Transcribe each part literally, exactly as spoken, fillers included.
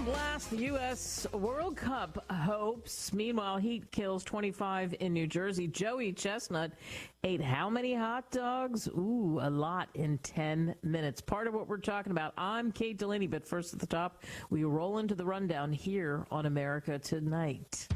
blast the U S World Cup hopes. Meanwhile, heat kills twenty-five in New Jersey. Joey Chestnut ate how many hot dogs? Ooh, a lot in ten minutes. Part of what we're talking about. I'm Kate Delaney, but first at the top, we roll into the rundown here on America Tonight.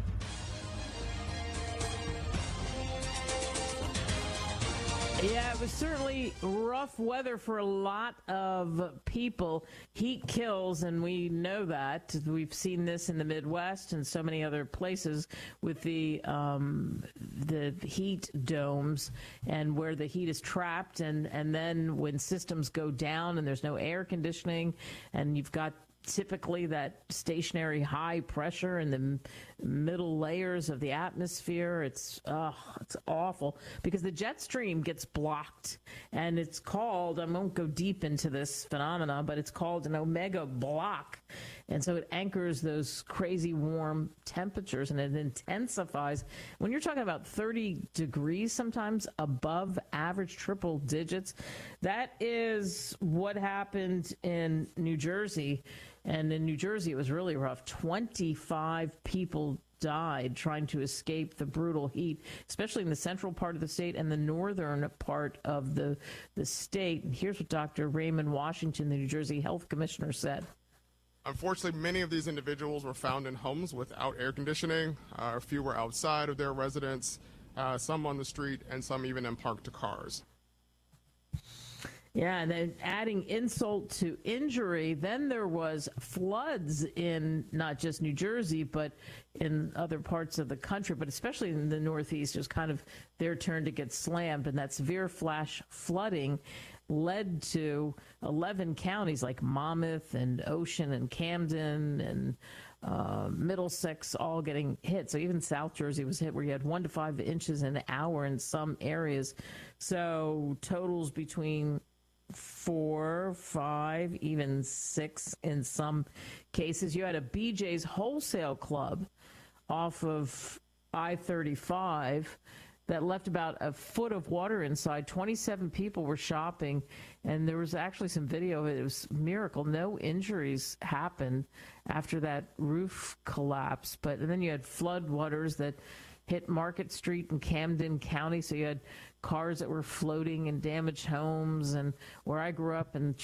Yeah, it was certainly rough weather for a lot of people. Heat kills, and we know that. We've seen this in the Midwest and so many other places with the um, the heat domes and where the heat is trapped. And, and then when systems go down and there's no air conditioning and you've got typically that stationary high pressure in the m- middle layers of the atmosphere. It's uh, it's awful because the jet stream gets blocked, and it's called, I won't go deep into this phenomena, but it's called an omega block. And so it anchors those crazy warm temperatures, and it intensifies. When you're talking about thirty degrees, sometimes above average triple digits, that is what happened in New Jersey. And in New Jersey, it was really rough. twenty-five people died trying to escape the brutal heat, especially in the central part of the state and the northern part of the, the state. And here's what Doctor Raymond Washington, the New Jersey Health Commissioner, said. Unfortunately, many of these individuals were found in homes without air conditioning. Uh, a few were outside of their residence, uh, some on the street, and some even in parked cars. Yeah, and then adding insult to injury, then there was floods in not just New Jersey, but in other parts of the country, but especially in the Northeast. It was kind of their turn to get slammed, and that severe flash flooding led to eleven counties like Monmouth and Ocean and Camden and uh, Middlesex all getting hit. So even South Jersey was hit, where you had one to five inches an hour in some areas. So totals between four, five, even six in some cases. You had a B J's Wholesale Club off of I thirty-five that left about a foot of water inside. twenty-seven people were shopping, and there was actually some video of it. It was a miracle. No injuries happened after that roof collapse. But and then you had flood waters that hit Market Street in Camden County, so you had cars that were floating and damaged homes. And where I grew up in